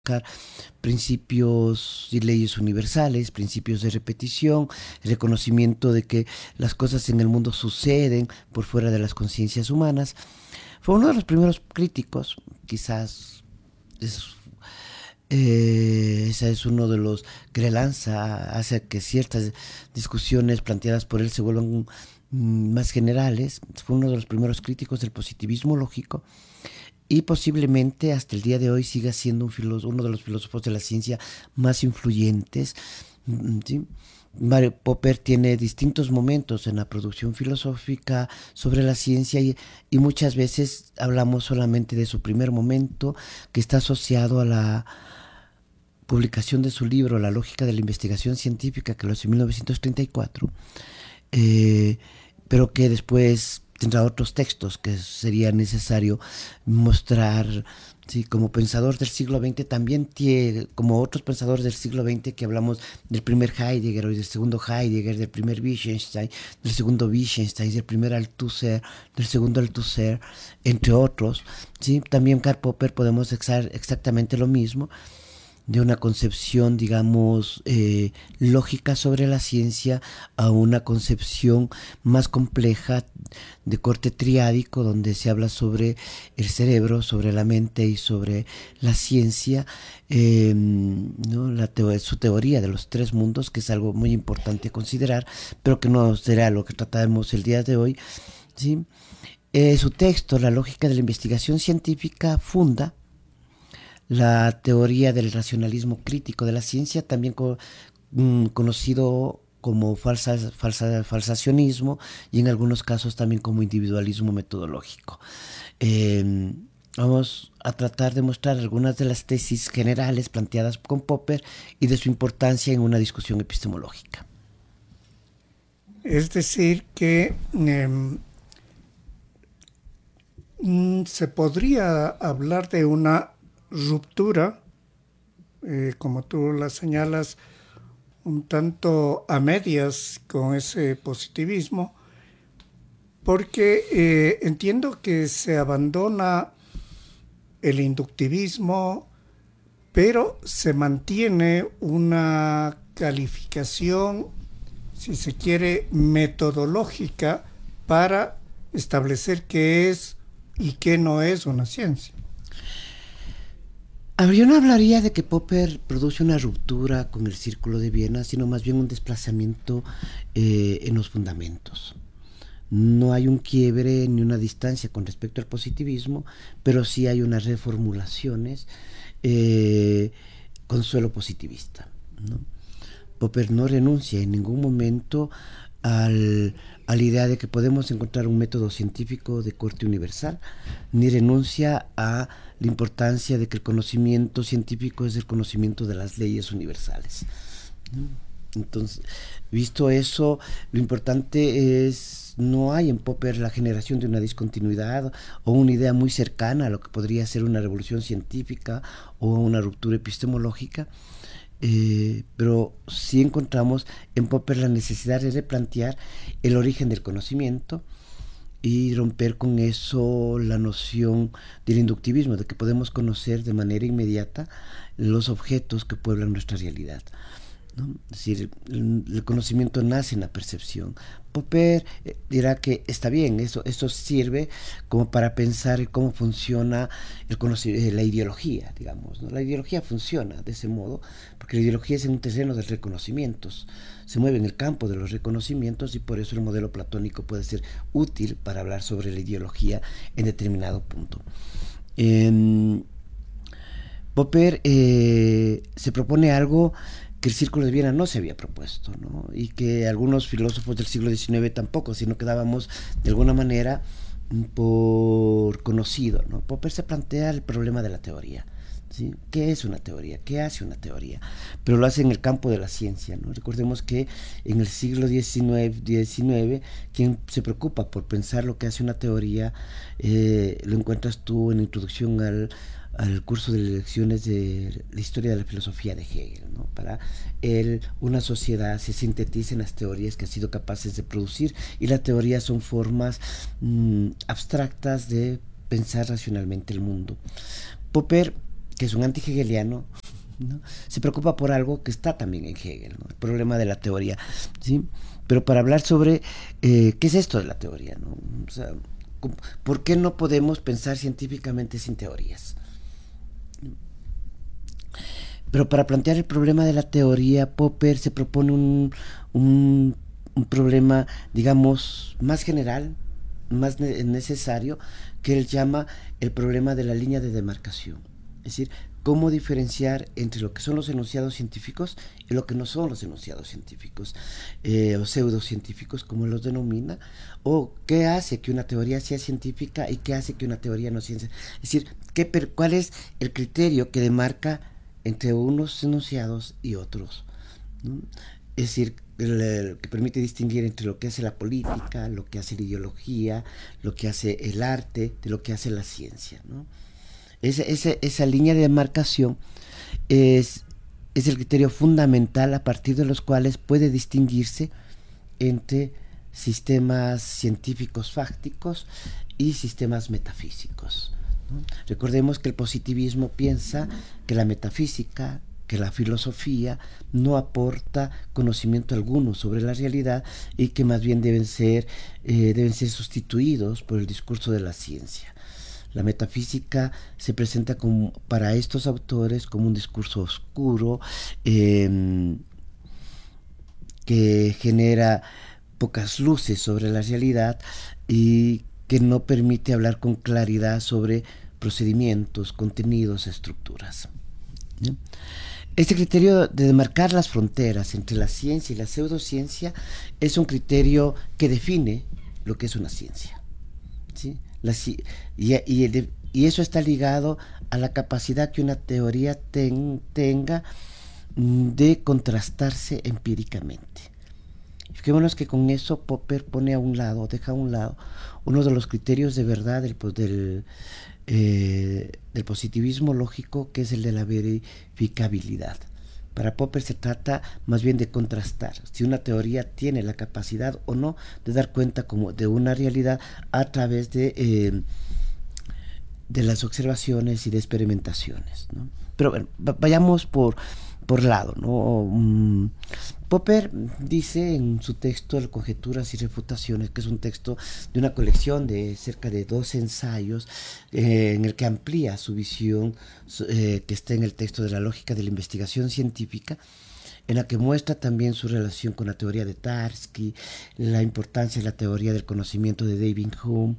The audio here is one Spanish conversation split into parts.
principios y leyes universales, principios de repetición, el reconocimiento de que las cosas en el mundo suceden por fuera de las conciencias humanas. Fue uno de los primeros críticos, quizás es, ese es uno de los que le lanza, hace que ciertas discusiones planteadas por él se vuelvan más generales. Fue uno de los primeros críticos del positivismo lógico y posiblemente hasta el día de hoy siga siendo uno de los filósofos de la ciencia más influyentes. ¿Sí? Mario Popper tiene distintos momentos en la producción filosófica sobre la ciencia y muchas veces hablamos solamente de su primer momento, que está asociado a la publicación de su libro La lógica de la investigación científica, que lo hace en 1934, eh, pero que después tendrá otros textos que sería necesario mostrar. Sí, como pensador del siglo XX también tiene, como otros pensadores del siglo XX que hablamos del primer Heidegger o del segundo Heidegger, del primer Wittgenstein, del segundo Wittgenstein, del primer Althusser, del segundo Althusser, entre otros. Sí, también Karl Popper podemos exar exactamente lo mismo, de una concepción, digamos, lógica sobre la ciencia a una concepción más compleja de corte triádico, donde se habla sobre el cerebro, sobre la mente y sobre la ciencia, ¿no? Su teoría de los tres mundos, que es algo muy importante considerar, pero que no será lo que trataremos el día de hoy. ¿Sí? Su texto, La lógica de la investigación científica, funda la teoría del racionalismo crítico de la ciencia, también conocido como falsacionismo y en algunos casos también como individualismo metodológico. Eh, Vamos a tratar de mostrar algunas de las tesis generales planteadas con Popper y de su importancia en una discusión epistemológica. Es decir, que se podría hablar de una ruptura, como tú la señalas, un tanto a medias con ese positivismo, porque entiendo que se abandona el inductivismo, pero se mantiene una calificación, si se quiere, metodológica para establecer qué es y qué no es una ciencia. Yo no hablaría de que Popper produce una ruptura con el Círculo de Viena, sino más bien un desplazamiento en los fundamentos. No hay un quiebre ni una distancia con respecto al positivismo, pero sí hay unas reformulaciones eh, con suelo positivista, ¿no? Popper no renuncia en ningún momento a la idea de que podemos encontrar un método científico de corte universal, ni renuncia a la importancia de que el conocimiento científico es el conocimiento de las leyes universales. Entonces, visto eso, lo importante es, no hay en Popper la generación de una discontinuidad o una idea muy cercana a lo que podría ser una revolución científica o una ruptura epistemológica, pero sí encontramos en Popper la necesidad de replantear el origen del conocimiento y romper con eso la noción del inductivismo, de que podemos conocer de manera inmediata los objetos que pueblan nuestra realidad, ¿no? Es decir, el conocimiento nace en la percepción. Popper dirá que está bien, eso sirve como para pensar cómo funciona la ideología, digamos, ¿no? La ideología funciona de ese modo, porque la ideología es en un terreno de reconocimientos, se mueve en el campo de los reconocimientos y por eso el modelo platónico puede ser útil para hablar sobre la ideología en determinado punto. Eh, Popper se propone algo que el Círculo de Viena no se había propuesto, ¿no? Y que algunos filósofos del siglo XIX tampoco, sino que dábamos de alguna manera por conocido, ¿no? Popper se plantea el problema de la teoría. ¿Sí? ¿Qué es una teoría? ¿Qué hace una teoría? Pero lo hace en el campo de la ciencia, ¿no? Recordemos que en el siglo XIX quien se preocupa por pensar lo que hace una teoría, lo encuentras tú en la introducción al curso de lecciones de la historia de la filosofía de Hegel, ¿no? Para él, una sociedad se sintetiza en las teorías que ha sido capaces de producir y las teorías son formas abstractas de pensar racionalmente el mundo. Popper que es un anti-hegeliano, ¿no? Se preocupa por algo que está también en Hegel, ¿no? El problema de la teoría, ¿sí? Pero para hablar sobre qué es esto de la teoría, ¿no? O sea, ¿por qué no podemos pensar científicamente sin teorías? Pero para plantear el problema de la teoría, Popper se propone un problema, digamos, más general, más necesario, que él llama el problema de la línea de demarcación. Es decir, cómo diferenciar entre lo que son los enunciados científicos y lo que no son los enunciados científicos, o pseudocientíficos, como los denomina, o qué hace que una teoría sea científica y qué hace que una teoría no sea científica. Es decir, ¿cuál es el criterio que demarca entre unos enunciados y otros, ¿no? Es decir, el que permite distinguir entre lo que hace la política, lo que hace la ideología, lo que hace el arte, de lo que hace la ciencia, ¿no? Esa línea de demarcación es, es el criterio fundamental a partir de los cuales puede distinguirse entre sistemas científicos fácticos y sistemas metafísicos, ¿no? Recordemos que el positivismo piensa que la metafísica, que la filosofía no aporta conocimiento alguno sobre la realidad y que más bien deben ser sustituidos por el discurso de la ciencia. La metafísica se presenta como, para estos autores como un discurso oscuro, que genera pocas luces sobre la realidad y que no permite hablar con claridad sobre procedimientos, contenidos, estructuras. ¿Sí? Este criterio de demarcar las fronteras entre la ciencia y la pseudociencia es un criterio que define lo que es una ciencia, ¿sí? Y eso está ligado a la capacidad que una teoría tenga de contrastarse empíricamente. Fijémonos que con eso Popper pone a un lado, deja a un lado, uno de los criterios de verdad del positivismo lógico, que es el de la verificabilidad. Para Popper se trata más bien de contrastar si una teoría tiene la capacidad o no de dar cuenta como de una realidad a través de las observaciones y de experimentaciones, ¿no? Pero bueno, vayamos por lado, ¿no? Popper dice en su texto El Conjeturas y Refutaciones, que es un texto de una colección de cerca de 12 ensayos, en el que amplía su visión, que está en el texto de la lógica de la investigación científica, en la que muestra también su relación con la teoría de Tarski, la importancia de la teoría del conocimiento de David Hume,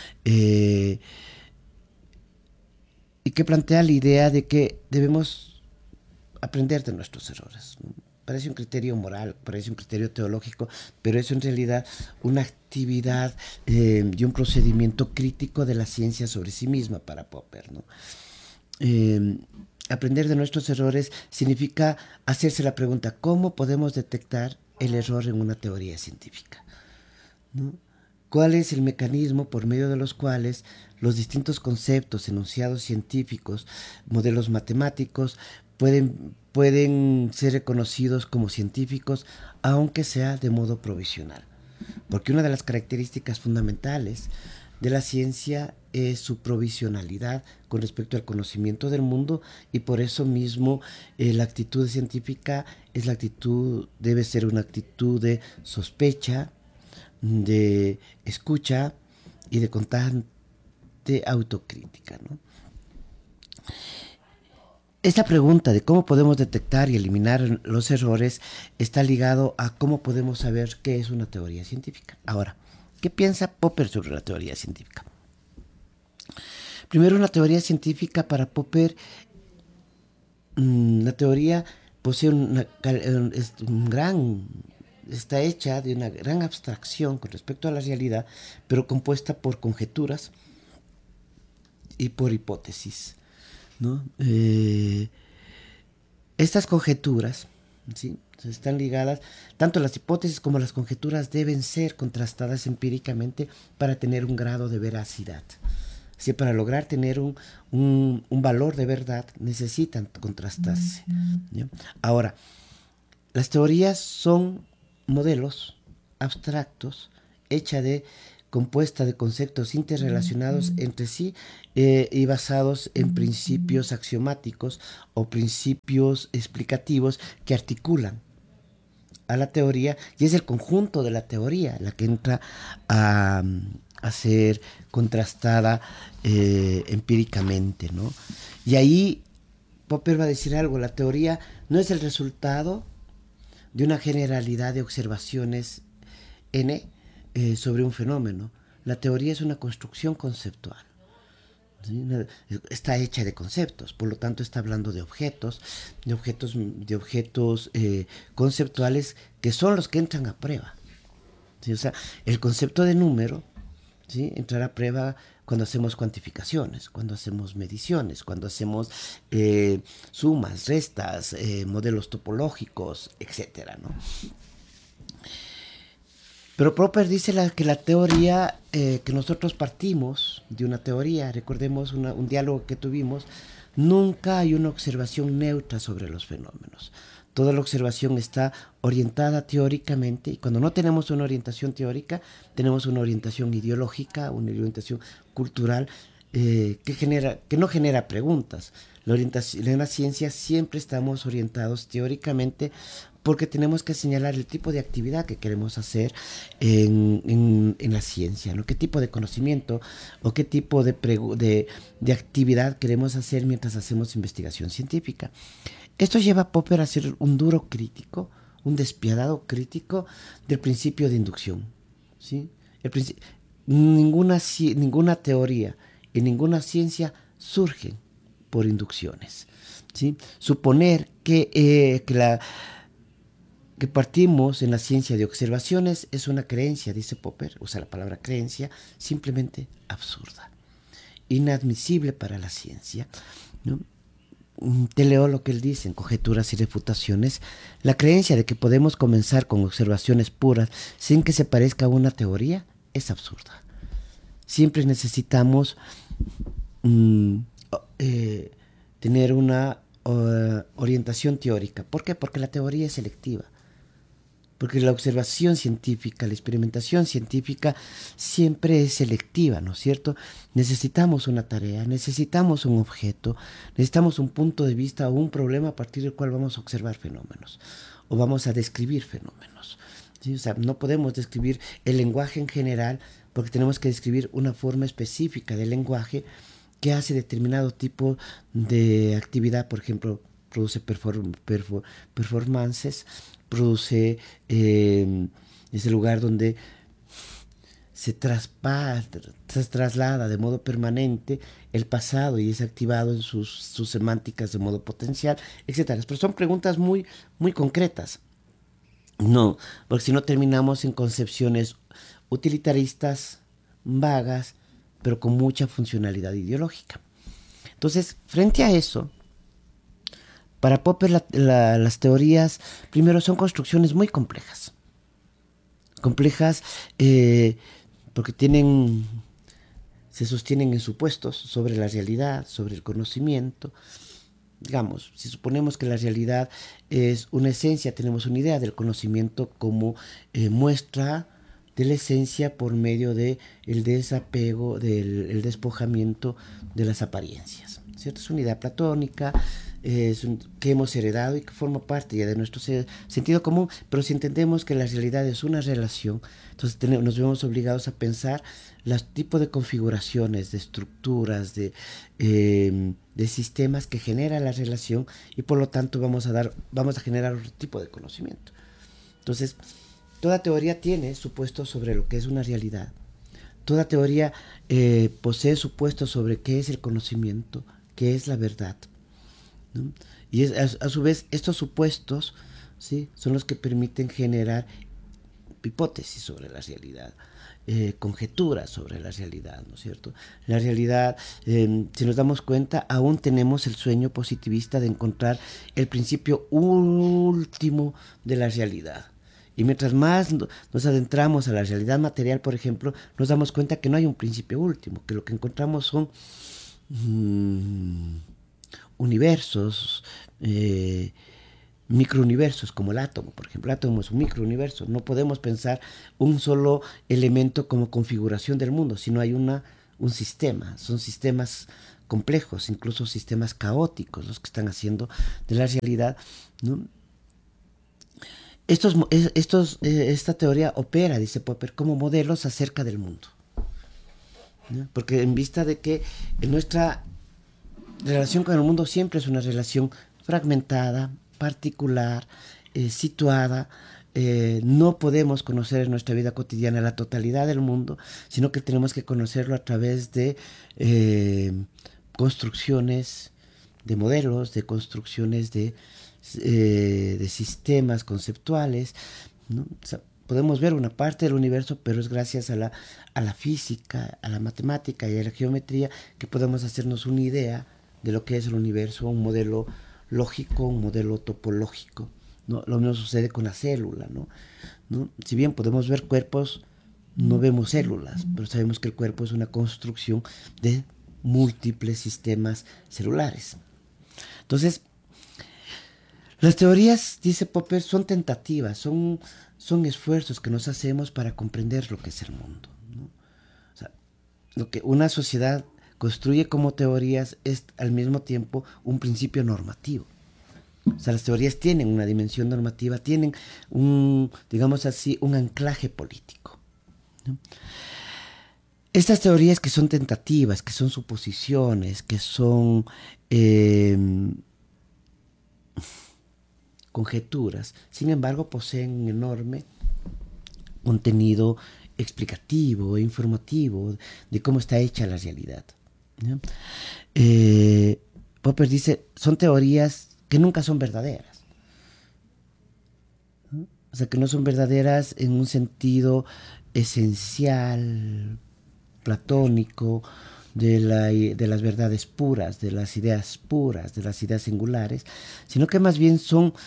y que plantea la idea de que debemos aprender de nuestros errores, ¿no? Parece un criterio moral, parece un criterio teológico, pero es en realidad una actividad y un procedimiento crítico de la ciencia sobre sí misma para Popper, ¿no? Aprender de nuestros errores significa hacerse la pregunta, ¿cómo podemos detectar el error en una teoría científica? ¿No? ¿Cuál es el mecanismo por medio de los cuales los distintos conceptos, enunciados científicos, modelos matemáticos, pueden ser reconocidos como científicos, aunque sea de modo provisional? Porque una de las características fundamentales de la ciencia es su provisionalidad con respecto al conocimiento del mundo, y por eso mismo la actitud científica debe ser una actitud de sospecha, de escucha y de constante autocrítica, ¿no? Esta pregunta de cómo podemos detectar y eliminar los errores está ligado a cómo podemos saber qué es una teoría científica. Ahora, ¿qué piensa Popper sobre la teoría científica? Primero, una teoría científica para Popper, la teoría posee está hecha de una gran abstracción con respecto a la realidad, pero compuesta por conjeturas y por hipótesis, ¿no? Estas conjeturas, ¿sí?, están ligadas, tanto las hipótesis como las conjeturas deben ser contrastadas empíricamente para tener un grado de veracidad. Si para lograr tener un valor de verdad necesitan contrastarse, ¿ya? Ahora, las teorías son modelos abstractos hechos de compuesta de conceptos interrelacionados entre sí y basados en principios axiomáticos o principios explicativos que articulan a la teoría, y es el conjunto de la teoría la que entra a, a ser contrastada empíricamente, ¿no? Y ahí Popper va a decir algo: la teoría no es el resultado de una generalidad de observaciones n sobre un fenómeno. La teoría es una construcción conceptual. ¿Sí? Está hecha de conceptos, por lo tanto está hablando de objetos conceptuales que son los que entran a prueba. ¿Sí? O sea, el concepto de número, ¿sí?, entrará a prueba cuando hacemos cuantificaciones, cuando hacemos mediciones, cuando hacemos sumas, restas, modelos topológicos, etcétera, ¿no? Pero Popper dice que la teoría, que nosotros partimos de una teoría, recordemos un diálogo que tuvimos, nunca hay una observación neutra sobre los fenómenos. Toda la observación está orientada teóricamente, y cuando no tenemos una orientación teórica, tenemos una orientación ideológica, una orientación cultural que no genera preguntas. En la ciencia siempre estamos orientados teóricamente porque tenemos que señalar el tipo de actividad que queremos hacer en la ciencia, ¿no? Qué tipo de conocimiento o qué tipo de actividad queremos hacer mientras hacemos investigación científica. Esto lleva a Popper a ser un duro crítico, un despiadado crítico del principio de inducción, ¿sí? Ninguna teoría y ninguna ciencia surgen por inducciones, ¿sí? Suponer que partimos en la ciencia de observaciones es una creencia, dice Popper, usa la palabra creencia, simplemente absurda, inadmisible para la ciencia, ¿no? Te leo lo que él dice en Conjeturas y Refutaciones. La creencia de que podemos comenzar con observaciones puras sin que se parezca a una teoría es absurda. Siempre necesitamos tener una orientación teórica. ¿Por qué? Porque la teoría es selectiva. Porque la observación científica, la experimentación científica siempre es selectiva, ¿no es cierto? Necesitamos una tarea, necesitamos un objeto, necesitamos un punto de vista o un problema a partir del cual vamos a observar fenómenos o vamos a describir fenómenos, ¿sí? O sea, no podemos describir el lenguaje en general porque tenemos que describir una forma específica del lenguaje que hace determinado tipo de actividad. Por ejemplo, produce performances, produce ese lugar donde se traslada de modo permanente el pasado y es activado en sus semánticas de modo potencial, etcétera. Pero son preguntas muy, muy concretas. No, porque si no terminamos en concepciones utilitaristas, vagas, pero con mucha funcionalidad ideológica. Entonces, frente a eso, para Popper las teorías, primero, son construcciones muy complejas. Complejas porque se sostienen en supuestos sobre la realidad, sobre el conocimiento. Digamos, si suponemos que la realidad es una esencia, tenemos una idea del conocimiento como muestra de la esencia por medio de el desapego, el despojamiento de las apariencias, ¿cierto? Es una idea platónica, que hemos heredado y que forma parte ya de nuestro sentido común, pero si entendemos que la realidad es una relación, entonces nos vemos obligados a pensar los tipos de configuraciones, de estructuras, de sistemas que genera la relación, y por lo tanto vamos a generar otro tipo de conocimiento. Entonces, toda teoría tiene supuestos sobre lo que es una realidad. Toda teoría posee supuestos sobre qué es el conocimiento, qué es la verdad, ¿no? Y a su vez estos supuestos, ¿sí?, son los que permiten generar hipótesis sobre la realidad, conjeturas sobre la realidad, ¿no es cierto? La realidad, si nos damos cuenta, aún tenemos el sueño positivista de encontrar el principio último de la realidad. Y mientras más nos adentramos a la realidad material, por ejemplo, nos damos cuenta que no hay un principio último, que lo que encontramos son universos, microuniversos como el átomo, por ejemplo. El átomo es un microuniverso. No podemos pensar un solo elemento como configuración del mundo, sino hay un sistema. Son sistemas complejos, incluso sistemas caóticos, los que están haciendo de la realidad, ¿no? Esta teoría opera, dice Popper, como modelos acerca del mundo, ¿no? Porque en vista de que nuestra relación con el mundo siempre es una relación fragmentada, particular, situada. No podemos conocer en nuestra vida cotidiana la totalidad del mundo, sino que tenemos que conocerlo a través de construcciones, de modelos, de construcciones de sistemas conceptuales, ¿no? O sea, podemos ver una parte del universo, pero es gracias a la física, a la matemática y a la geometría que podemos hacernos una idea de lo que es el universo, un modelo lógico, un modelo topológico, ¿no? Lo mismo sucede con la célula, ¿no? ¿No? Si bien podemos ver cuerpos, no vemos células, pero sabemos que el cuerpo es una construcción de múltiples sistemas celulares. Entonces, las teorías, dice Popper, son tentativas, son esfuerzos que nos hacemos para comprender lo que es el mundo, ¿no? O sea, lo que una sociedad construye como teorías es al mismo tiempo un principio normativo. O sea, las teorías tienen una dimensión normativa, tienen digamos así, un anclaje político, ¿no? Estas teorías que son tentativas, que son suposiciones, que son conjeturas, sin embargo poseen un enorme contenido explicativo e informativo de cómo está hecha la realidad, ¿no? Popper dice, son teorías que nunca son verdaderas, ¿no? O sea, que no son verdaderas en un sentido esencial, platónico, de las verdades puras, de las ideas puras, de las ideas singulares, sino que más bien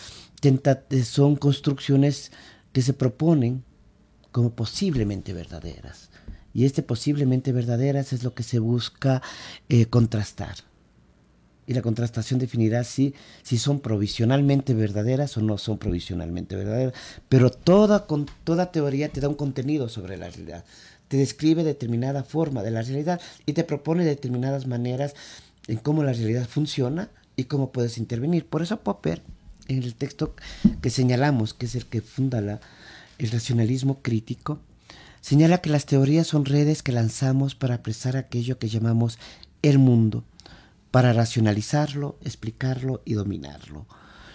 son construcciones que se proponen como posiblemente verdaderas. Y posiblemente verdaderas es lo que se busca contrastar. Y la contrastación definirá si son provisionalmente verdaderas o no son provisionalmente verdaderas. Pero toda teoría te da un contenido sobre la realidad. Te describe determinada forma de la realidad y te propone determinadas maneras en cómo la realidad funciona y cómo puedes intervenir. Por eso Popper, en el texto que señalamos, que es el que funda el racionalismo crítico, señala que las teorías son redes que lanzamos para apresar aquello que llamamos el mundo, para racionalizarlo, explicarlo y dominarlo.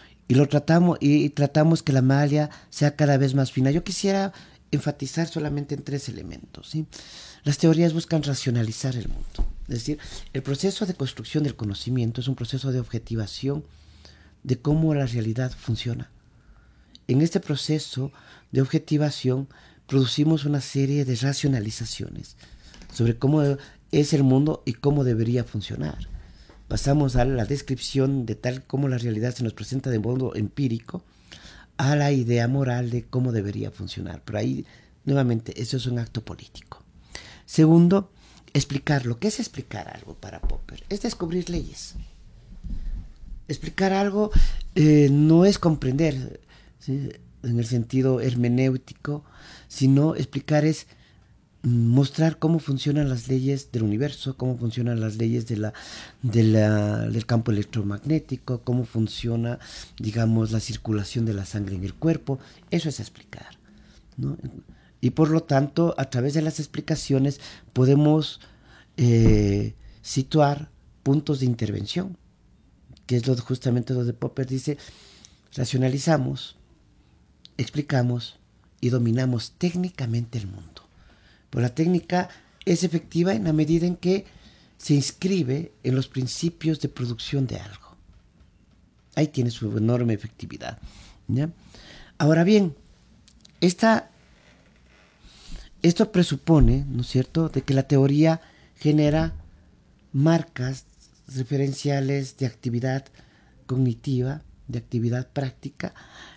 Y tratamos que la malla sea cada vez más fina. Yo quisiera enfatizar solamente en 3 elementos, ¿sí? Las teorías buscan racionalizar el mundo. Es decir, el proceso de construcción del conocimiento es un proceso de objetivación de cómo la realidad funciona. En este proceso de objetivación producimos una serie de racionalizaciones sobre cómo es el mundo y cómo debería funcionar. Pasamos a la descripción de tal como la realidad se nos presenta de modo empírico a la idea moral de cómo debería funcionar. Pero ahí, nuevamente, eso es un acto político. Segundo, explicarlo. ¿Qué es explicar algo para Popper? Es descubrir leyes. Explicar algo no es comprender, ¿sí?, en el sentido hermenéutico, sino explicar es mostrar cómo funcionan las leyes del universo, cómo funcionan las leyes del campo electromagnético, cómo funciona, digamos, la circulación de la sangre en el cuerpo. Eso es explicar, ¿no? Y por lo tanto, a través de las explicaciones podemos situar puntos de intervención, que es justamente donde Popper dice, racionalizamos, explicamos y dominamos técnicamente el mundo. Pero la técnica es efectiva en la medida en que se inscribe en los principios de producción de algo. Ahí tiene su enorme efectividad, ¿ya? Ahora bien, esto presupone, ¿no es cierto?, de que la teoría genera marcas referenciales de actividad cognitiva, de actividad práctica,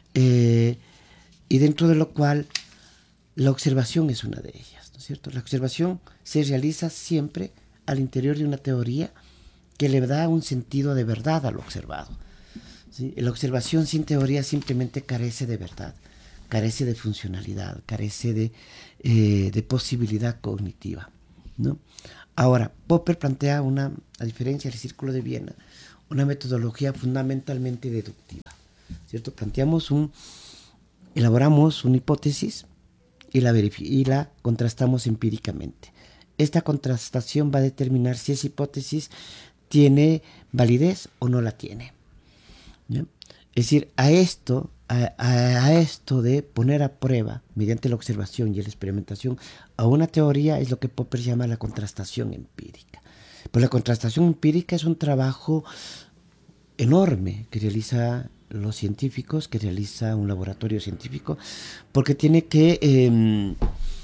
y dentro de lo cual la observación es una de ellas, ¿no es cierto? La observación se realiza siempre al interior de una teoría que le da un sentido de verdad a lo observado. ¿sí? La observación sin teoría simplemente carece de verdad, carece de funcionalidad, carece de posibilidad cognitiva, ¿no? Ahora, Popper plantea a diferencia del Círculo de Viena, una metodología fundamentalmente deductiva, ¿cierto? Elaboramos una hipótesis y la contrastamos empíricamente. Esta contrastación va a determinar si esa hipótesis tiene validez o no la tiene, ¿no? Es decir, a esto de poner a prueba, mediante la observación y la experimentación, a una teoría es lo que Popper llama la contrastación empírica. Pues la contrastación empírica es un trabajo enorme que realiza los científicos, que realiza un laboratorio científico, porque tiene que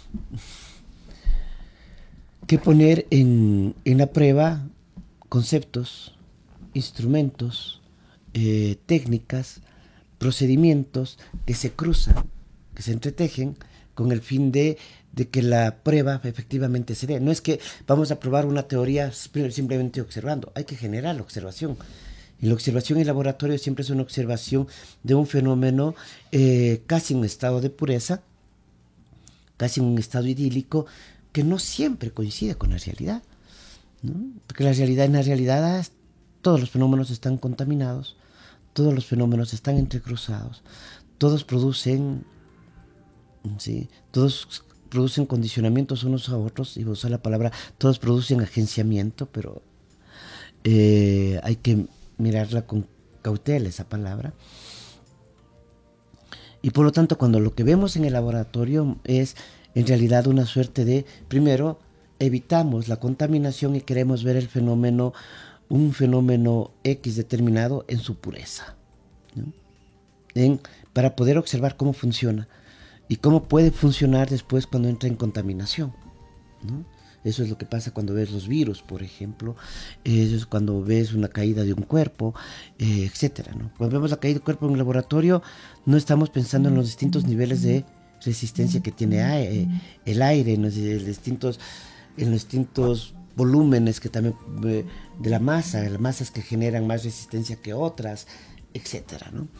poner en la prueba conceptos, instrumentos, técnicas, procedimientos que se cruzan, que se entretejen con el fin de que la prueba efectivamente se dé. No es que vamos a probar una teoría simplemente observando, hay que generar la observación. Y la observación en laboratorio siempre es una observación de un fenómeno casi en un estado de pureza, casi en un estado idílico, que no siempre coincide con la realidad, ¿no? Porque en la realidad todos los fenómenos están contaminados, todos los fenómenos están entrecruzados, todos producen, ¿sí? Todos producen condicionamientos unos a otros, y voy a usar la palabra, todos producen agenciamiento, pero hay que mirarla con cautela esa palabra. Y por lo tanto, cuando lo que vemos en el laboratorio es en realidad una suerte de, primero, evitamos la contaminación y queremos ver el fenómeno, un fenómeno X determinado en su pureza, ¿no? Para poder observar cómo funciona y cómo puede funcionar después cuando entra en contaminación, ¿no? Eso es lo que pasa cuando ves los virus, por ejemplo. Eso es cuando ves una caída de un cuerpo, etcétera, ¿no? Cuando vemos la caída de un cuerpo en un laboratorio, no estamos pensando en los distintos niveles de resistencia que tiene el aire, en los distintos volúmenes que también de las masas que generan más resistencia que otras, etcétera, ¿no?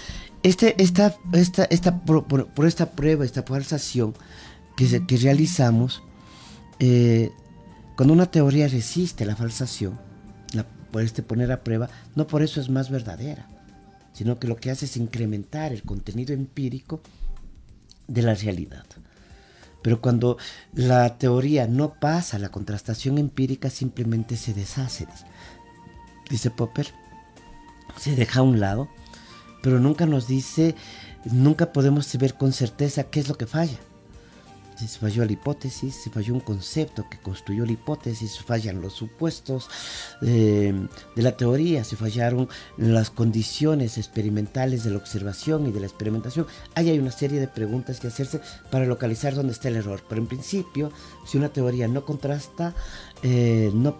Por esta prueba, esta falsación que realizamos, cuando una teoría resiste la falsación, por poner a prueba, no por eso es más verdadera, sino que lo que hace es incrementar el contenido empírico de la realidad. Pero cuando la teoría no pasa la contrastación empírica, simplemente se deshace, dice Popper, se deja a un lado, pero nunca podemos saber con certeza qué es lo que falla. Si se falló la hipótesis, si falló un concepto que construyó la hipótesis, si fallan los supuestos de la teoría, si fallaron las condiciones experimentales de la observación y de la experimentación. Ahí hay una serie de preguntas que hacerse para localizar dónde está el error. Pero en principio, si una teoría no contrasta, no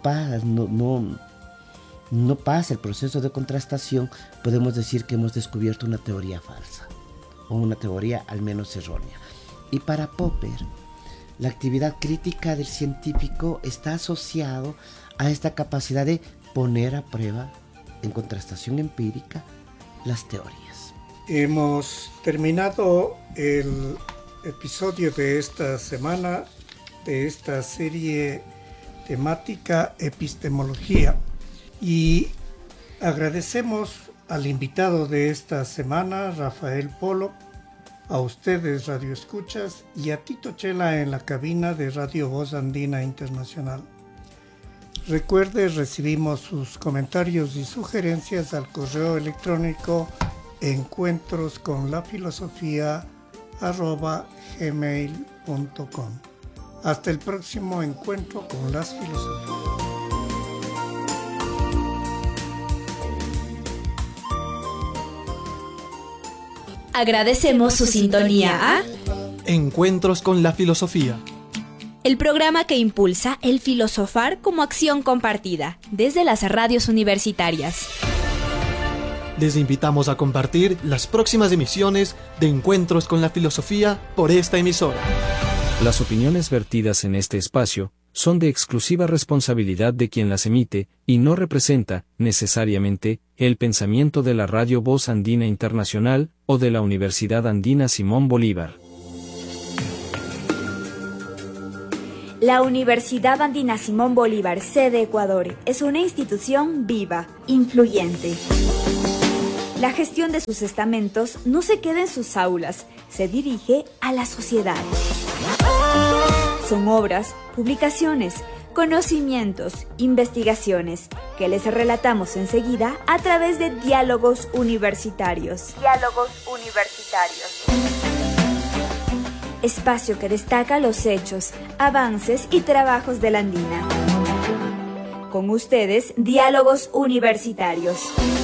pasa el proceso de contrastación, podemos decir que hemos descubierto una teoría falsa, o una teoría al menos errónea. Y para Popper, la actividad crítica del científico está asociado a esta capacidad de poner a prueba, en contrastación empírica, las teorías. Hemos terminado el episodio de esta semana de esta serie temática Epistemología, y agradecemos al invitado de esta semana, Rafael Polo, a ustedes Radio Escuchas y a Tito Chela en la cabina de Radio Voz Andina Internacional. Recuerde, recibimos sus comentarios y sugerencias al correo electrónico encuentrosconlafilosofía@gmail.com. Hasta el próximo encuentro con las filosofías. Agradecemos su sintonía a Encuentros con la Filosofía, el programa que impulsa el filosofar como acción compartida desde las radios universitarias. Les invitamos a compartir las próximas emisiones de Encuentros con la Filosofía por esta emisora. Las opiniones vertidas en este espacio son de exclusiva responsabilidad de quien las emite, y no representa, necesariamente, el pensamiento de la Radio Voz Andina Internacional, o de la Universidad Andina Simón Bolívar. La Universidad Andina Simón Bolívar, sede Ecuador, es una institución viva, influyente. La gestión de sus estamentos no se queda en sus aulas, se dirige a la sociedad. Son obras, publicaciones, conocimientos, investigaciones, que les relatamos enseguida a través de Diálogos Universitarios. Diálogos Universitarios. Espacio que destaca los hechos, avances y trabajos de la Andina. Con ustedes, Diálogos Universitarios.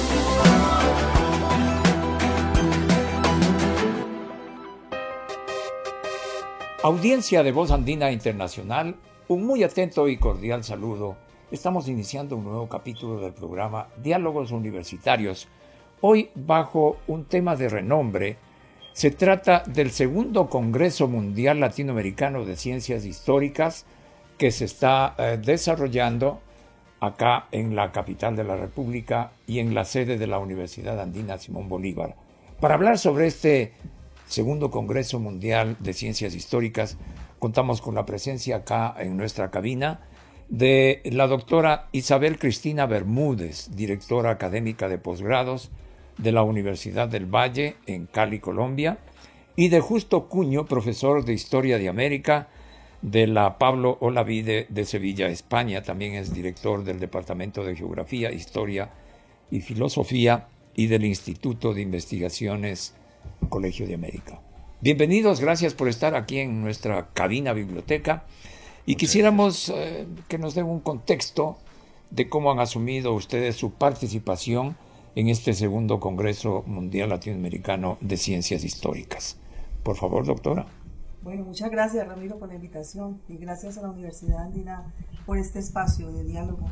Audiencia de Voz Andina Internacional, un muy atento y cordial saludo. Estamos iniciando un nuevo capítulo del programa Diálogos Universitarios, hoy bajo un tema de renombre. Se trata del segundo Congreso Mundial Latinoamericano de Ciencias Históricas que se está desarrollando acá en la capital de la República y en la sede de la Universidad Andina Simón Bolívar. Para hablar sobre este segundo Congreso Mundial de Ciencias Históricas, contamos con la presencia acá en nuestra cabina de la doctora Isabel Cristina Bermúdez, directora académica de posgrados de la Universidad del Valle en Cali, Colombia, y de Justo Cuño, profesor de Historia de América de la Pablo Olavide de Sevilla, España. También es director del Departamento de Geografía, Historia y Filosofía y del Instituto de Investigaciones Colegio de América. Bienvenidos, gracias por estar aquí en nuestra cabina biblioteca. Y quisiéramos que nos den un contexto de cómo han asumido ustedes su participación en este segundo Congreso Mundial Latinoamericano de Ciencias Históricas. Por favor, doctora. Bueno, muchas gracias, Ramiro, por la invitación y gracias a la Universidad Andina por este espacio de diálogo.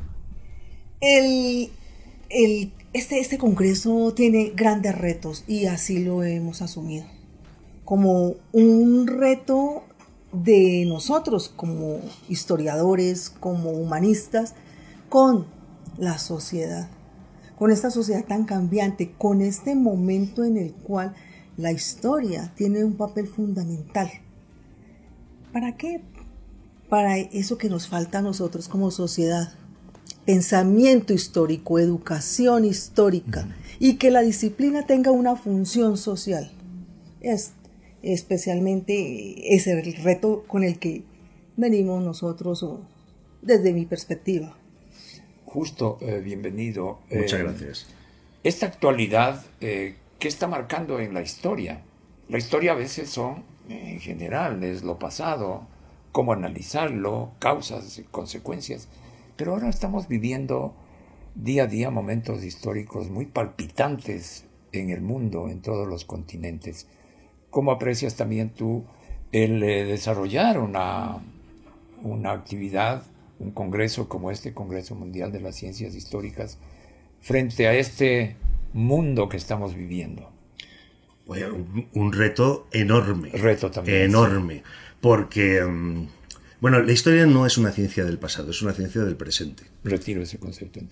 Este congreso tiene grandes retos y así lo hemos asumido como un reto de nosotros como historiadores, como humanistas, con la sociedad, con esta sociedad tan cambiante, con este momento en el cual la historia tiene un papel fundamental. ¿Para qué? Para eso que nos falta a nosotros como sociedad. Pensamiento histórico, educación histórica y que la disciplina tenga una función social. Es especialmente ese el reto con el que venimos nosotros desde mi perspectiva. Justo, bienvenido. Muchas gracias. Esta actualidad, ¿qué está marcando en la historia? La historia a veces en general, es lo pasado, cómo analizarlo, causas y consecuencias. Pero ahora estamos viviendo día a día momentos históricos muy palpitantes en el mundo, en todos los continentes. ¿Cómo aprecias también tú el desarrollar una actividad, un congreso como este Congreso Mundial de las Ciencias Históricas, frente a este mundo que estamos viviendo? Bueno, un reto enorme. Reto también. Enorme. Sí. Porque, la historia no es una ciencia del pasado, es una ciencia del presente. Retiro ese concepto.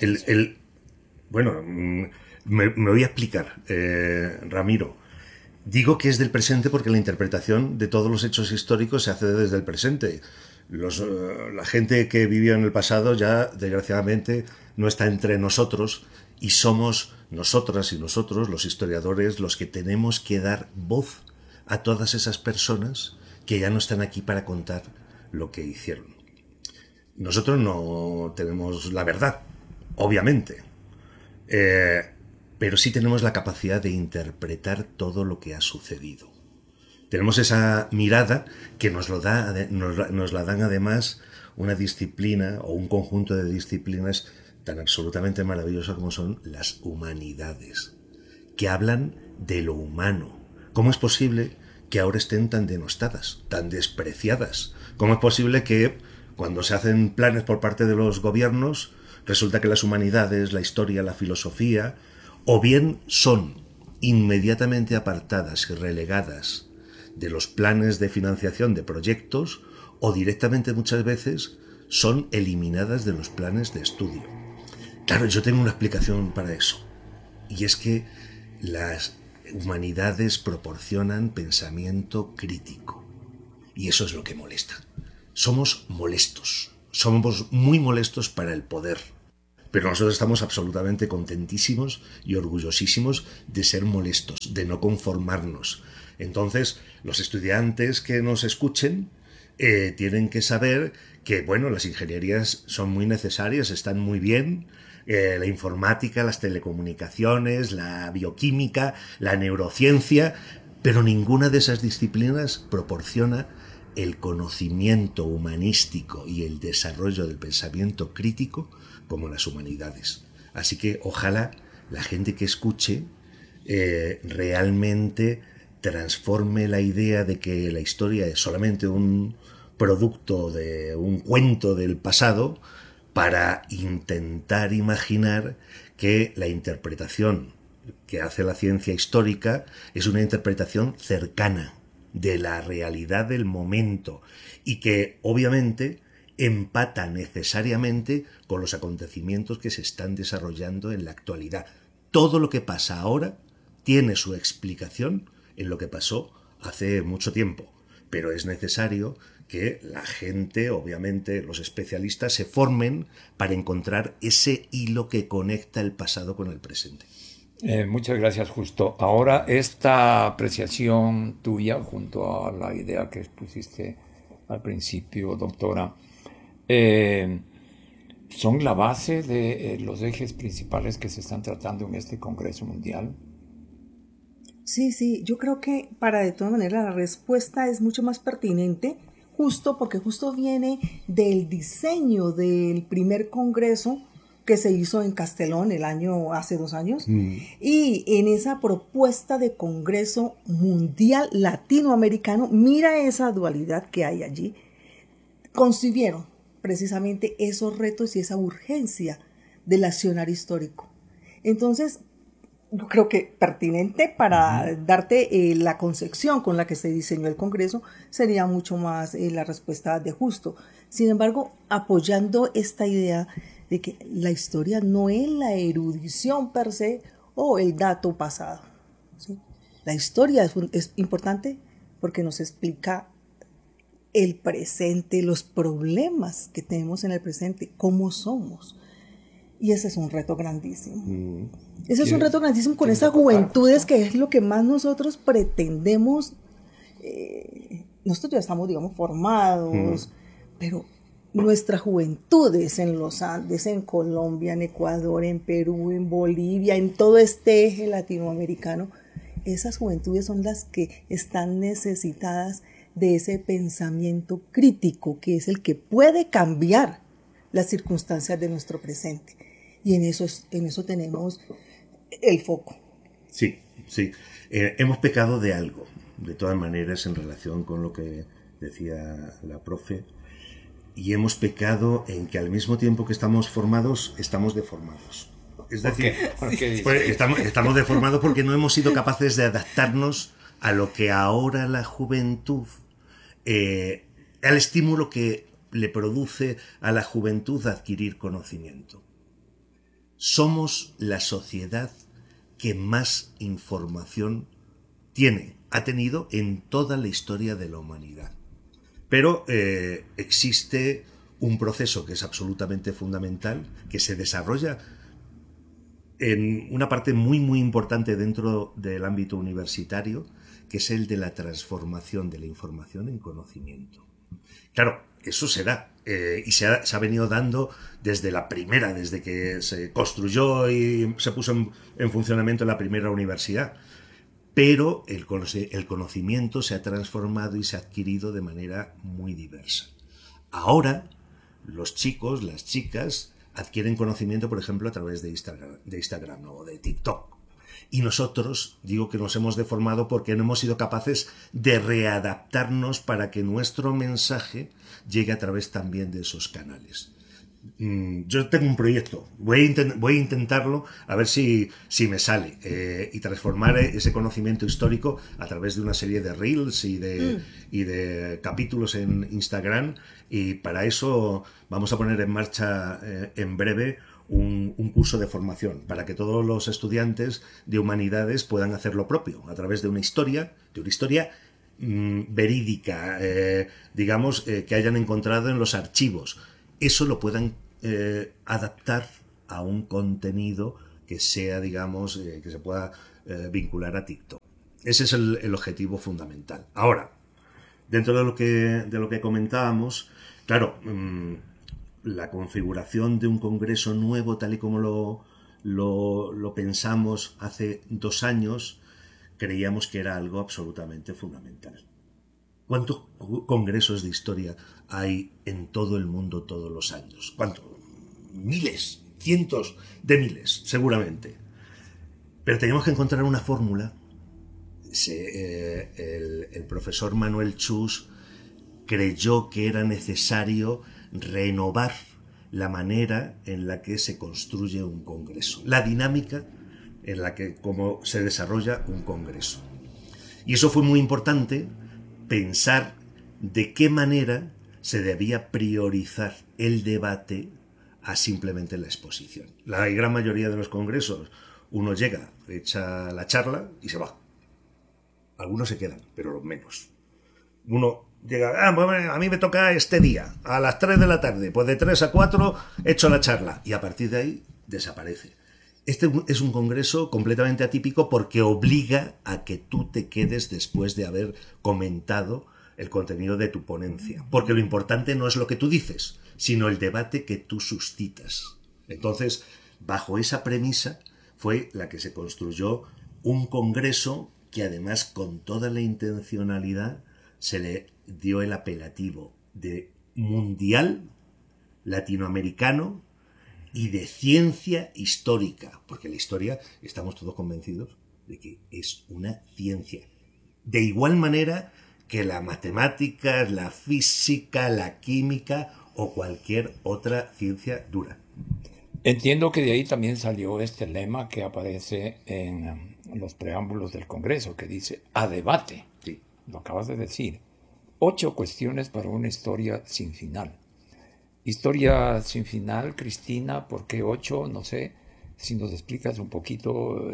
Me voy a explicar, Ramiro. Digo que es del presente porque la interpretación de todos los hechos históricos se hace desde el presente. La gente que vivió en el pasado ya, desgraciadamente, no está entre nosotros y somos nosotras y nosotros, los historiadores, los que tenemos que dar voz a todas esas personas que ya no están aquí para contar lo que hicieron. Nosotros no tenemos la verdad, obviamente, pero sí tenemos la capacidad de interpretar todo lo que ha sucedido. Tenemos esa mirada que nos la dan además una disciplina o un conjunto de disciplinas tan absolutamente maravillosa como son las humanidades, que hablan de lo humano. ¿Cómo es posible que ahora estén tan denostadas, tan despreciadas? ¿Cómo es posible que cuando se hacen planes por parte de los gobiernos resulta que las humanidades, la historia, la filosofía, o bien son inmediatamente apartadas y relegadas de los planes de financiación de proyectos, o directamente muchas veces son eliminadas de los planes de estudio. Claro, yo tengo una explicación para eso. Y es que las humanidades proporcionan pensamiento crítico. Y eso es lo que molesta. Somos molestos. Somos muy molestos para el poder. Pero nosotros estamos absolutamente contentísimos y orgullosísimos de ser molestos, de no conformarnos. Entonces, los estudiantes que nos escuchen tienen que saber que, bueno, las ingenierías son muy necesarias, están muy bien, la informática, las telecomunicaciones, la bioquímica, la neurociencia, pero ninguna de esas disciplinas proporciona el conocimiento humanístico y el desarrollo del pensamiento crítico como las humanidades. Así que ojalá la gente que escuche realmente transforme la idea de que la historia es solamente un producto de un cuento del pasado para intentar imaginar que la interpretación que hace la ciencia histórica es una interpretación cercana de la realidad del momento y que obviamente empata necesariamente con los acontecimientos que se están desarrollando en la actualidad. Todo lo que pasa ahora tiene su explicación en lo que pasó hace mucho tiempo, pero es necesario que la gente, obviamente los especialistas, se formen para encontrar ese hilo que conecta el pasado con el presente. Muchas gracias, Justo. Ahora, esta apreciación tuya, junto a la idea que expusiste al principio, doctora, son la base de los ejes principales que se están tratando en este Congreso Mundial. Sí, yo creo que de todas maneras la respuesta es mucho más pertinente, porque justo viene del diseño del primer congreso que se hizo en Castellón hace 2 años, y en esa propuesta de Congreso Mundial Latinoamericano, mira esa dualidad que hay allí, concibieron precisamente esos retos y esa urgencia del accionar histórico. Entonces, yo creo que pertinente para darte la concepción con la que se diseñó el Congreso sería mucho más la respuesta de Justo. Sin embargo, apoyando esta idea de que la historia no es la erudición per se o el dato pasado, ¿sí? La historia es importante porque nos explica el presente, los problemas que tenemos en el presente, cómo somos. Y ese es un reto grandísimo. Ese es un reto grandísimo con esas juventudes, que es lo que más nosotros pretendemos. Nosotros ya estamos, digamos, formados, pero nuestras juventudes en los Andes, en Colombia, en Ecuador, en Perú, en Bolivia, en todo este eje latinoamericano, esas juventudes son las que están necesitadas de ese pensamiento crítico, que es el que puede cambiar las circunstancias de nuestro presente. Y en eso tenemos el foco. Sí. Hemos pecado de algo, de todas maneras, en relación con lo que decía la profe, y hemos pecado en que al mismo tiempo que estamos formados, estamos deformados. Es decir, ¿Por qué estamos deformados porque no hemos sido capaces de adaptarnos a lo que ahora la juventud, al estímulo que le produce a la juventud adquirir conocimiento. Somos la sociedad que más información ha tenido en toda la historia de la humanidad. Pero existe un proceso que es absolutamente fundamental, que se desarrolla en una parte muy, muy importante dentro del ámbito universitario, que es el de la transformación de la información en conocimiento. Claro, eso se da y se ha venido dando desde que se construyó y se puso en funcionamiento la primera universidad. Pero el conocimiento se ha transformado y se ha adquirido de manera muy diversa. Ahora, los chicos, las chicas, adquieren conocimiento, por ejemplo, a través de Instagram o de TikTok. Y nosotros, digo que nos hemos deformado porque no hemos sido capaces de readaptarnos para que nuestro mensaje llegue a través también de esos canales. yo tengo un proyecto, voy a intentarlo a ver si me sale, y transformar ese conocimiento histórico a través de una serie de reels y de capítulos en Instagram, y para eso vamos a poner en marcha en breve un curso de formación para que todos los estudiantes de humanidades puedan hacer lo propio a través de una historia verídica, digamos, que hayan encontrado en los archivos. Eso lo puedan adaptar a un contenido que sea, digamos, que se pueda vincular a TikTok. Ese es el objetivo fundamental. Ahora, dentro de lo que comentábamos, claro, la configuración de un congreso nuevo, tal y como lo pensamos hace 2 años, creíamos que era algo absolutamente fundamental. ¿Cuántos congresos de historia hay en todo el mundo todos los años? ¿Cuántos? Miles, cientos de miles, seguramente. Pero teníamos que encontrar una fórmula. El profesor Manuel Chus creyó que era necesario renovar la manera en la que se construye un congreso, la dinámica en la que cómo se desarrolla un congreso. Y eso fue muy importante, pensar de qué manera se debía priorizar el debate a simplemente la exposición. La gran mayoría de los congresos, uno llega, echa la charla y se va. Algunos se quedan, pero los menos. Uno llega, bueno, a mí me toca este día, a las 3 de la tarde, pues de 3 a 4 echo la charla, y a partir de ahí desaparece. Este es un congreso completamente atípico porque obliga a que tú te quedes después de haber comentado el contenido de tu ponencia. Porque lo importante no es lo que tú dices, sino el debate que tú suscitas. Entonces, bajo esa premisa fue la que se construyó un congreso que, además, con toda la intencionalidad, se le dio el apelativo de mundial, latinoamericano y de ciencia histórica, porque la historia, estamos todos convencidos de que es una ciencia. De igual manera que la matemática, la física, la química o cualquier otra ciencia dura. Entiendo que de ahí también salió este lema que aparece en los preámbulos del Congreso, que dice, a debate. Sí. Lo acabas de decir. 8 cuestiones para una historia sin final. Historia sin final, Cristina, ¿por qué 8? No sé si nos explicas un poquito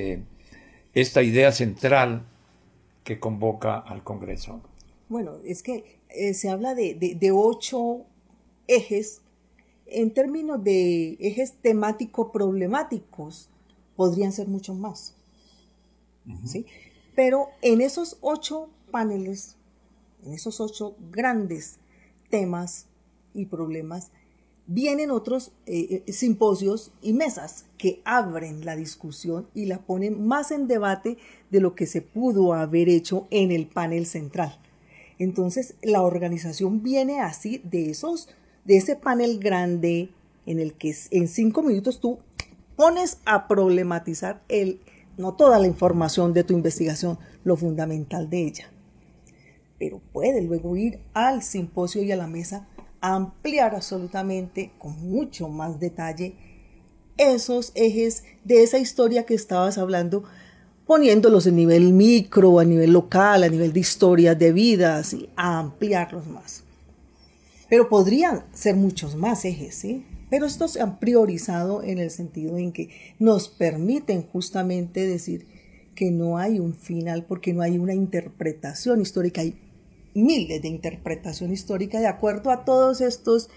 esta idea central que convoca al Congreso. Bueno, es que se habla de 8 ejes. En términos de ejes temático-problemáticos, podrían ser muchos más. Uh-huh. ¿Sí? Pero en esos 8 paneles, en esos 8 grandes temas y problemas, vienen otros simposios y mesas que abren la discusión y la ponen más en debate de lo que se pudo haber hecho en el panel central. Entonces, la organización viene así de ese panel grande en el que en 5 minutos tú pones a problematizar no toda la información de tu investigación, lo fundamental de ella. Pero puede luego ir al simposio y a la mesa a ampliar absolutamente con mucho más detalle esos ejes de esa historia que estabas hablando, poniéndolos a nivel micro, a nivel local, a nivel de historias de vidas, y a ampliarlos más. Pero podrían ser muchos más ejes, ¿sí? Pero estos se han priorizado en el sentido en que nos permiten justamente decir que no hay un final porque no hay una interpretación histórica. Hay miles de interpretación histórica de acuerdo a todos estos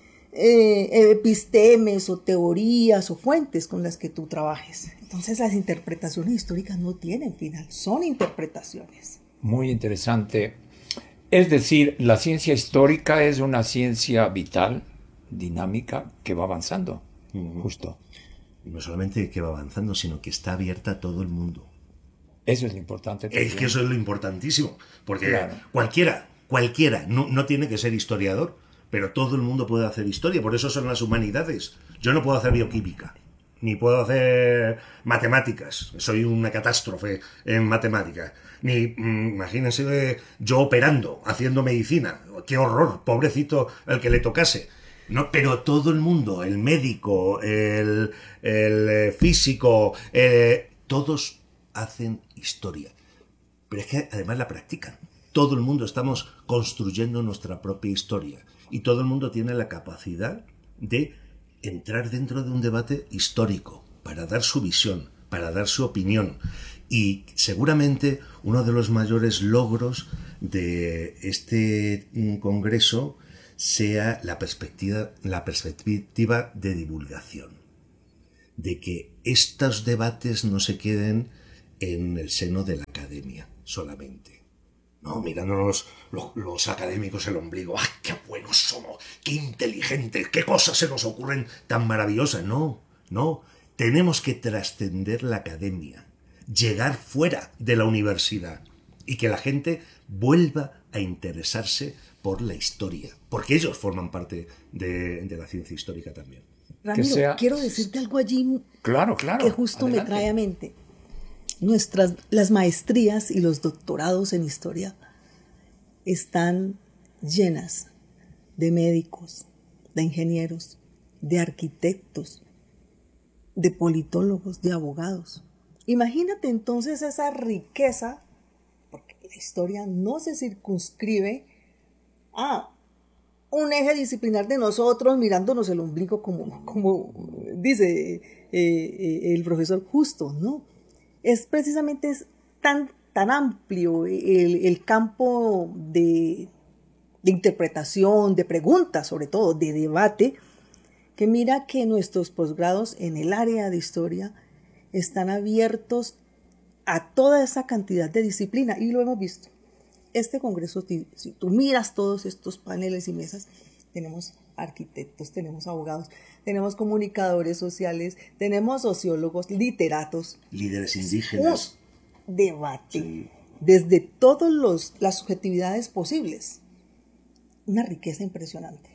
epistemes o teorías o fuentes con las que tú trabajes. Entonces las interpretaciones históricas no tienen final, son interpretaciones. Muy interesante. Es decir, la ciencia histórica es una ciencia vital, dinámica, que va avanzando. Justo. No solamente que va avanzando, sino que está abierta a todo el mundo. Eso es lo importante. Es que eso es lo importantísimo, porque claro, cualquiera, no tiene que ser historiador, pero todo el mundo puede hacer historia, por eso son las humanidades. Yo no puedo hacer bioquímica, ni puedo hacer matemáticas, soy una catástrofe en matemáticas, ni, imagínense yo operando, haciendo medicina, qué horror, pobrecito el que le tocase. No, pero todo el mundo, el médico, el físico, todos hacen historia. Pero es que además la practican. Todo el mundo estamos construyendo nuestra propia historia. Y todo el mundo tiene la capacidad de entrar dentro de un debate histórico para dar su visión, para dar su opinión. Y seguramente uno de los mayores logros de este congreso sea la perspectiva de divulgación, de que estos debates no se queden en el seno de la academia solamente. No, mirándonos los académicos el ombligo, ¡ay, qué buenos somos! ¡Qué inteligentes! ¡Qué cosas se nos ocurren tan maravillosas! No, tenemos que trascender la academia, llegar fuera de la universidad y que la gente vuelva a interesarse por la historia, porque ellos forman parte de la ciencia histórica también. Ramiro, quiero decirte algo allí claro, que justo adelante. me trae a mente. Las maestrías y los doctorados en historia están llenas de médicos, de ingenieros, de arquitectos, de politólogos, de abogados. Imagínate entonces esa riqueza, porque la historia no se circunscribe a un eje disciplinar de nosotros mirándonos el ombligo como dice el profesor Justo, ¿no? Es precisamente tan amplio el campo de interpretación, de preguntas, sobre todo, de debate, que mira que nuestros posgrados en el área de historia están abiertos a toda esa cantidad de disciplina, y lo hemos visto. Este congreso, si tú miras todos estos paneles y mesas, tenemos arquitectos, tenemos abogados, tenemos comunicadores sociales, tenemos sociólogos, literatos, líderes indígenas. Un debate desde todas las subjetividades posibles. Una riqueza impresionante.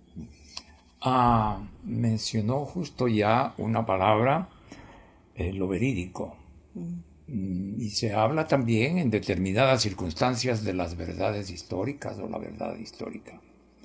Mencionó justo ya una palabra, lo verídico. Y se habla también en determinadas circunstancias de las verdades históricas o la verdad histórica.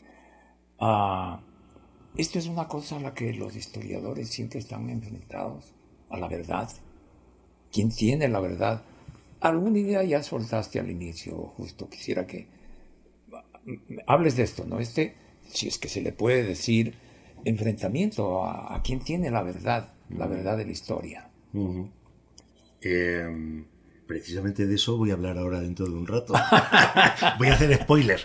Esto es una cosa a la que los historiadores siempre están enfrentados, a la verdad. ¿Quién tiene la verdad? Alguna idea ya soltaste al inicio, Justo. Quisiera que hables de esto, ¿no? Si es que se le puede decir, enfrentamiento a quién tiene la verdad de la historia. Uh-huh. Precisamente de eso voy a hablar ahora dentro de un rato. Voy a hacer spoiler.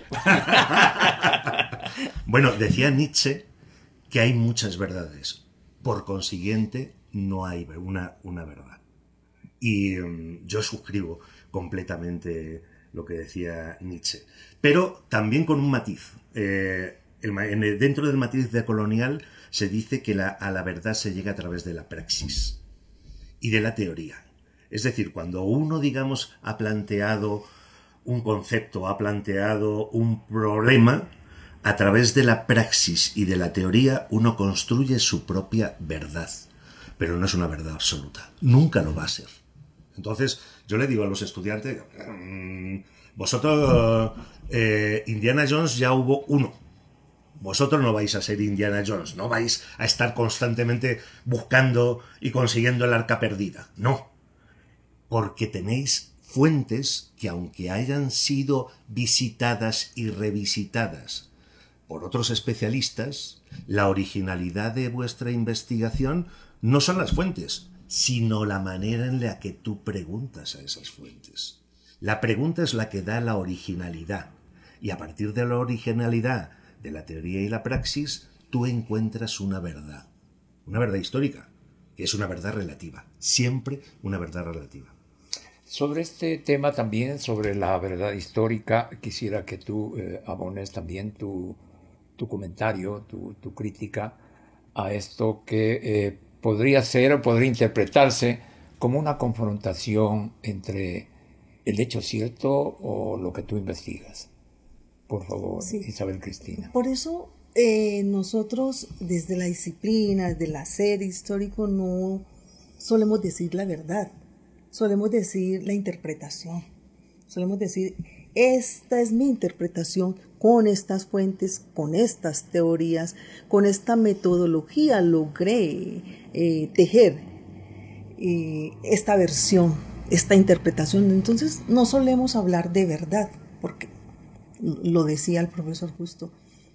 Bueno, decía Nietzsche que hay muchas verdades. Por consiguiente, no hay una verdad. Y yo suscribo completamente lo que decía Nietzsche. Pero también con un matiz. Dentro del matiz decolonial se dice que a la verdad se llega a través de la praxis y de la teoría. Es decir, cuando uno, digamos, ha planteado un concepto, ha planteado un problema, a través de la praxis y de la teoría uno construye su propia verdad. Pero no es una verdad absoluta. Nunca lo va a ser. Entonces, yo le digo a los estudiantes, vosotros, Indiana Jones ya hubo uno. Vosotros no vais a ser Indiana Jones, no vais a estar constantemente buscando y consiguiendo el arca perdida. No. Porque tenéis fuentes que, aunque hayan sido visitadas y revisitadas por otros especialistas, la originalidad de vuestra investigación no son las fuentes, sino la manera en la que tú preguntas a esas fuentes. La pregunta es la que da la originalidad, y a partir de la originalidad de la teoría y la praxis, tú encuentras una verdad histórica, que es una verdad relativa, siempre una verdad relativa. Sobre este tema también, sobre la verdad histórica, quisiera que tú abones también tu comentario, tu crítica a esto que podría ser o podría interpretarse como una confrontación entre el hecho cierto o lo que tú investigas. Por favor, sí. Isabel Cristina. Por eso nosotros desde la disciplina, desde el hacer histórico, no solemos decir la verdad, solemos decir la interpretación, Solemos decir, esta es mi interpretación con estas fuentes, con estas teorías, con esta metodología logré tejer esta versión, esta interpretación. Entonces no solemos hablar de verdad, porque lo decía el profesor Justo,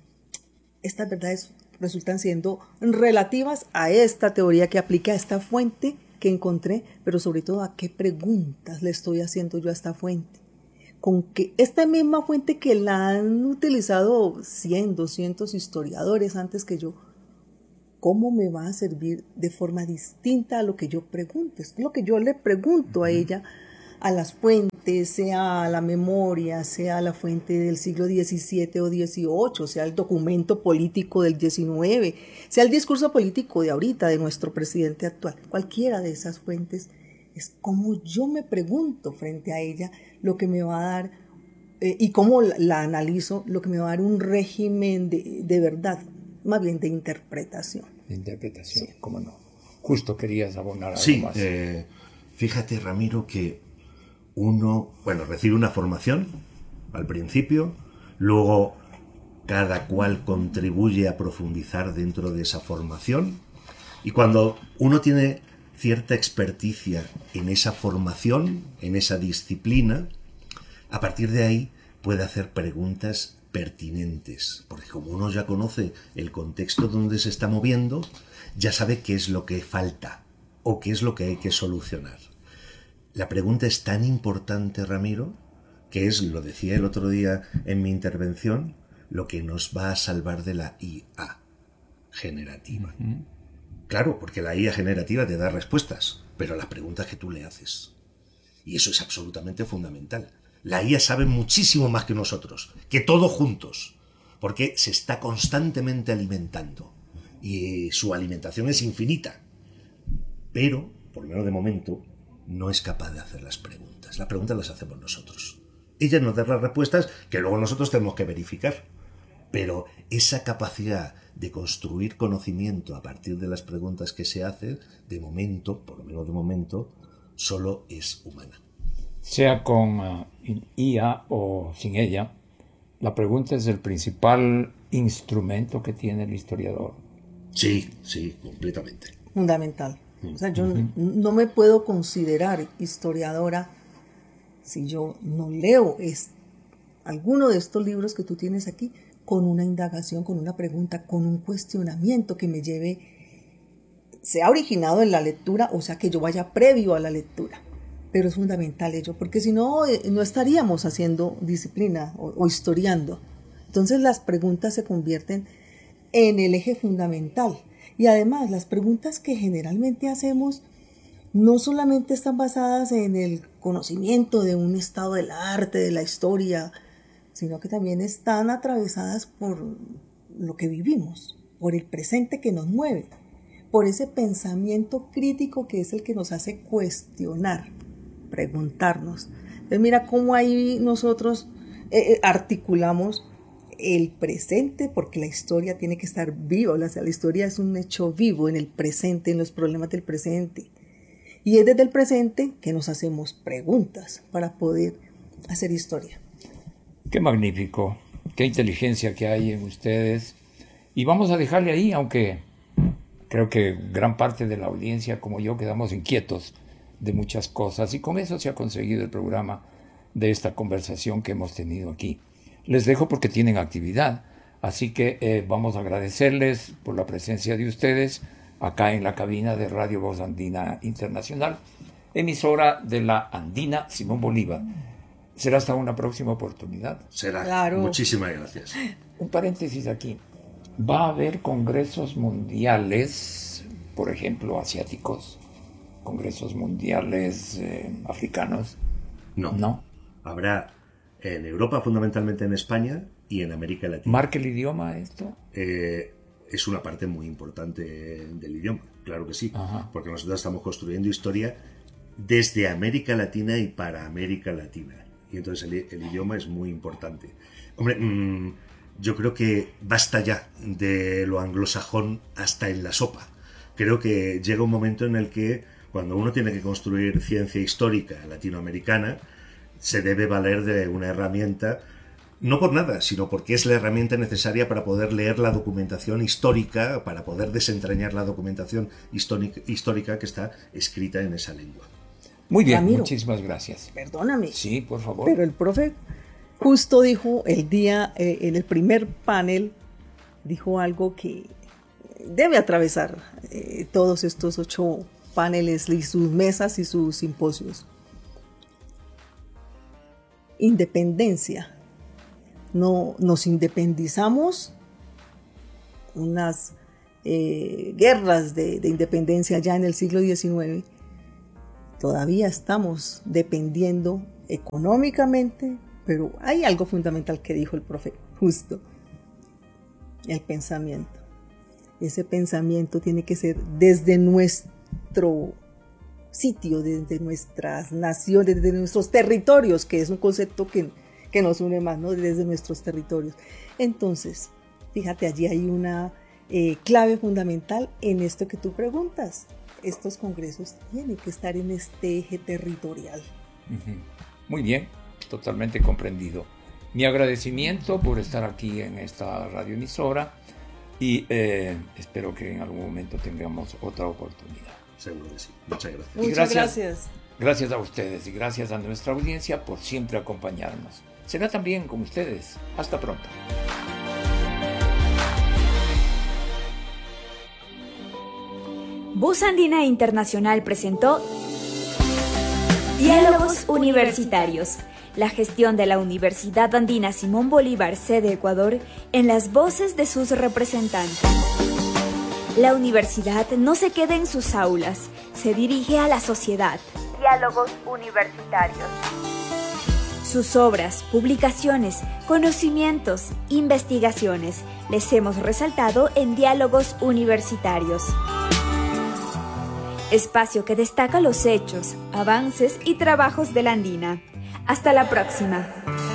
estas verdades resultan siendo relativas a esta teoría que aplica a esta fuente que encontré, pero sobre todo a qué preguntas le estoy haciendo yo a esta fuente. Con que esta misma fuente que la han utilizado 100, 200 historiadores antes que yo, ¿cómo me va a servir de forma distinta a lo que yo pregunte? Es lo que yo le pregunto a ella, a las fuentes, sea la memoria, sea la fuente del siglo XVII o XVIII, sea el documento político del XIX, sea el discurso político de ahorita, de nuestro presidente actual. Cualquiera de esas fuentes es como yo me pregunto frente a ella lo que me va a dar, y cómo la analizo, lo que me va a dar un régimen de verdad, más bien de interpretación. De interpretación, sí. ¿Cómo no? Justo querías abonar algo más. Fíjate, Ramiro, que uno, recibe una formación al principio, luego cada cual contribuye a profundizar dentro de esa formación, y cuando uno tiene cierta experticia en esa formación, en esa disciplina, a partir de ahí puede hacer preguntas pertinentes, porque como uno ya conoce el contexto donde se está moviendo, ya sabe qué es lo que falta o qué es lo que hay que solucionar. La pregunta es tan importante, Ramiro, que es, lo decía el otro día en mi intervención, lo que nos va a salvar de la IA generativa. Claro, porque la IA generativa te da respuestas, pero las preguntas que tú le haces. Y eso es absolutamente fundamental. La IA sabe muchísimo más que nosotros, que todos juntos, porque se está constantemente alimentando y su alimentación es infinita. Pero, por lo menos de momento, no es capaz de hacer las preguntas. Las preguntas las hacemos nosotros. Ella nos da las respuestas que luego nosotros tenemos que verificar. Pero esa capacidad de construir conocimiento a partir de las preguntas que se hacen, de momento, por lo menos de momento, solo es humana. Sea con IA o sin ella, la pregunta es el principal instrumento que tiene el historiador. Sí, completamente. Fundamental. O sea, yo no me puedo considerar historiadora si yo no leo alguno de estos libros que tú tienes aquí con una indagación, con una pregunta, con un cuestionamiento que me lleve, sea originado en la lectura, o sea, que yo vaya previo a la lectura. Pero es fundamental ello, porque si no, no estaríamos haciendo disciplina o historiando. Entonces las preguntas se convierten en el eje fundamental. Y además, las preguntas que generalmente hacemos no solamente están basadas en el conocimiento de un estado del arte, de la historia, sino que también están atravesadas por lo que vivimos, por el presente que nos mueve, por ese pensamiento crítico que es el que nos hace cuestionar, preguntarnos. Entonces mira cómo ahí nosotros articulamos el presente, porque la historia tiene que estar viva, o sea, la historia es un hecho vivo en el presente, en los problemas del presente. Y es desde el presente que nos hacemos preguntas para poder hacer historia. Qué magnífico, qué inteligencia que hay en ustedes. Y vamos a dejarle ahí, aunque creo que gran parte de la audiencia, como yo, quedamos inquietos de muchas cosas. Y con eso se ha conseguido el programa de esta conversación que hemos tenido aquí. Les dejo porque tienen actividad, así que vamos a agradecerles por la presencia de ustedes acá en la cabina de Radio Voz Andina Internacional, emisora de la Andina Simón Bolívar. Será hasta una próxima oportunidad. Será. Claro. Muchísimas gracias. Un paréntesis aquí. ¿Va a haber congresos mundiales, por ejemplo, asiáticos? ¿Congresos mundiales africanos? No. Habrá en Europa, fundamentalmente en España, y en América Latina. ¿Marca el idioma esto? Es una parte muy importante del idioma, claro que sí. Ajá. Porque nosotros estamos construyendo historia desde América Latina y para América Latina. Y entonces el idioma es muy importante. Hombre, yo creo que basta ya de lo anglosajón hasta en la sopa. Creo que llega un momento en el que cuando uno tiene que construir ciencia histórica latinoamericana, se debe valer de una herramienta, no por nada, sino porque es la herramienta necesaria para poder leer la documentación histórica, para poder desentrañar la documentación histórica que está escrita en esa lengua. Muy bien, Ramiro, muchísimas gracias. Perdóname. Sí, por favor. Pero el profe justo dijo el día, en el primer panel, dijo algo que debe atravesar todos estos 8 paneles y sus mesas y sus simposios. Independencia. No, nos independizamos, unas guerras de independencia ya en el siglo XIX. Todavía estamos dependiendo económicamente, pero hay algo fundamental que dijo el profe justo, el pensamiento. Ese pensamiento tiene que ser desde nuestro sitio, desde nuestras naciones, desde nuestros territorios, que es un concepto que nos une más, ¿no? Desde nuestros territorios. Entonces, fíjate, allí hay una clave fundamental en esto que tú preguntas. Estos congresos tienen que estar en este eje territorial. Muy bien, totalmente comprendido. Mi agradecimiento por estar aquí en esta radioemisora y espero que en algún momento tengamos otra oportunidad. Seguro que sí. Muchas gracias. Muchas gracias. Gracias a ustedes y gracias a nuestra audiencia por siempre acompañarnos. Será también con ustedes. Hasta pronto. Voz Andina Internacional presentó Diálogos Universitarios, la gestión de la Universidad Andina Simón Bolívar, sede Ecuador, en las voces de sus representantes. La universidad no se queda en sus aulas, se dirige a la sociedad. Diálogos Universitarios. Sus obras, publicaciones, conocimientos, investigaciones, les hemos resaltado en Diálogos Universitarios. Espacio que destaca los hechos, avances y trabajos de la Andina. Hasta la próxima.